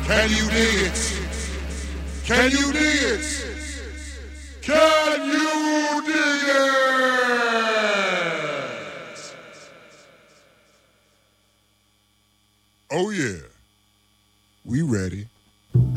Can you dig it? Can you dig it? Can you dig it? Oh yeah, we ready.